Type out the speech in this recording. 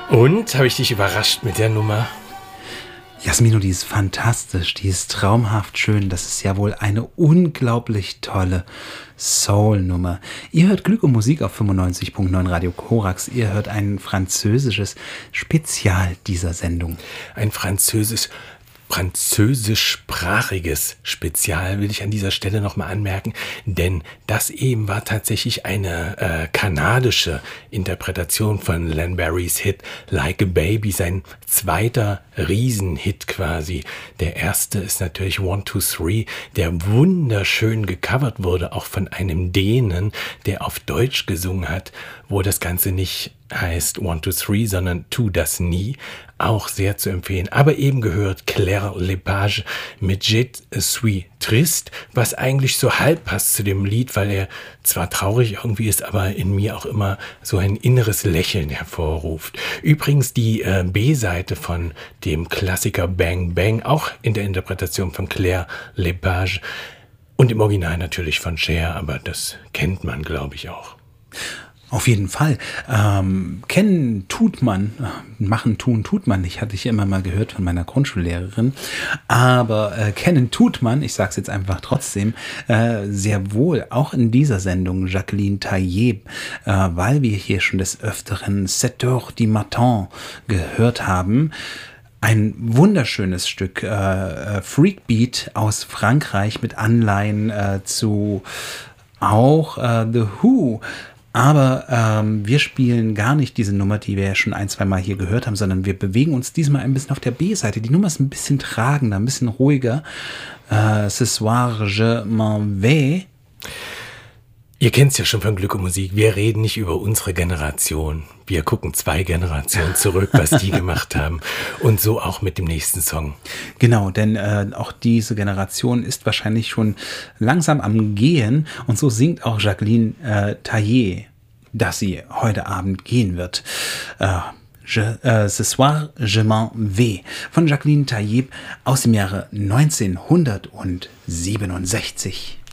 Und, habe ich dich überrascht mit der Nummer? Jasmino, die ist fantastisch, die ist traumhaft schön. Das ist ja wohl eine unglaublich tolle Soul-Nummer. Ihr hört Glück und Musik auf 95.9 Radio Korax. Ihr hört ein französisches dieser Sendung. Ein französischsprachiges Spezial will ich an dieser Stelle nochmal anmerken, denn das eben war tatsächlich eine kanadische Interpretation von Len Barrys Hit Like a Baby, sein zweiter Riesenhit quasi. Der erste ist natürlich 1, 2, 3, der wunderschön gecovert wurde, auch von einem Dänen, der auf Deutsch gesungen hat, wo das Ganze nicht heißt 1, 2, 3, sondern Tu das nie. Auch sehr zu empfehlen. Aber eben gehört Claire Lepage mit Je suis triste, was eigentlich so halb passt zu dem Lied, weil er zwar traurig irgendwie ist, aber in mir auch immer so ein inneres Lächeln hervorruft. Übrigens die B-Seite von dem Klassiker Bang Bang, auch in der Interpretation von Claire Lepage und im Original natürlich von Cher, aber das kennt man, glaube ich, auch. Auf jeden Fall. Kennen tut man, machen tun tut man nicht, hatte ich immer mal gehört von meiner Grundschullehrerin. Aber kennen tut man, ich sage es jetzt einfach trotzdem, sehr wohl, auch in dieser Sendung Jacqueline Tailleb, weil wir hier schon des Öfteren 7 heures du matin gehört haben. Ein wunderschönes Stück Freakbeat aus Frankreich mit Anleihen zu auch The Who. Aber wir spielen gar nicht diese Nummer, die wir ja schon ein, zwei Mal hier gehört haben, sondern wir bewegen uns diesmal ein bisschen auf der B-Seite. Die Nummer ist ein bisschen tragender, ein bisschen ruhiger. Ce soir je m'en vais. Ihr kennt es ja schon von Glück und Musik. Wir reden nicht über unsere Generation. Wir gucken 2 Generationen zurück, was die gemacht haben. Und so auch mit dem nächsten Song. Genau, denn auch diese Generation ist wahrscheinlich schon langsam am Gehen. Und so singt auch Jacqueline Tailleb, dass sie heute Abend gehen wird. Ce soir je m'en vais von Jacqueline Tailleb aus dem Jahre 1967.